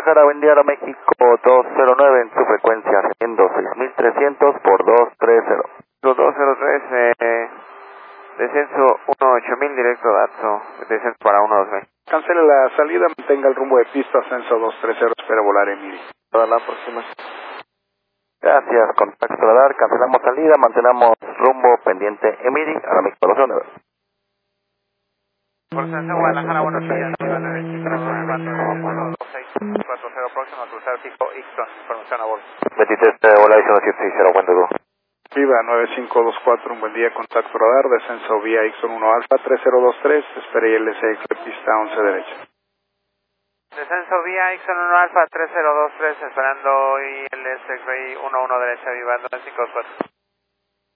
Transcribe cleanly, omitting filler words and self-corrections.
Guadalajara, buen día, México 209 en su frecuencia, siendo 6300 por 230. 203, descenso 18000, directo Datso, descenso para 12000. Cancele la salida, mantenga el rumbo de pista, ascenso 230, espera volar Emiri. Para la próxima. Gracias, contacto radar, cancelamos salida, mantenemos rumbo pendiente Emiri, a México 209. Por Ascenso Guadalajara, buenos días, arriba 9-4 próximo a cruzar pico Ixton, información a bordo. 23, hola, 1760, cuento tú. Viva 9524, un buen día, contacto radar, descenso vía Ixon 1 Alfa 3023, espere ILSX de pista 11 derecha. Descenso vía Ixon 1 Alfa 3023, esperando ILSX 11 derecha, viva 954.